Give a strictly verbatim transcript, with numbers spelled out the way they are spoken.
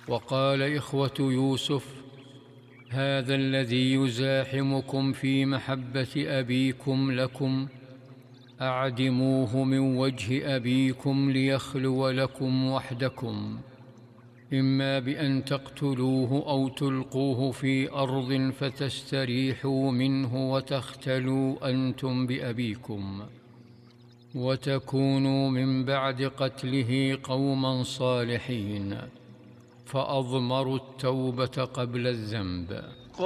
وقال إخوة يوسف: هذا الذي يزاحمكم في محبة أبيكم لكم أعدموه من وجه أبيكم ليخلو لكم وحدكم، إما بأن تقتلوه أو تلقوه في أرض فتستريحوا منه وتختلوا أنتم بأبيكم، وتكونوا من بعد قتله قوما صالحين، فأضمروا التوبة قبل الذنب.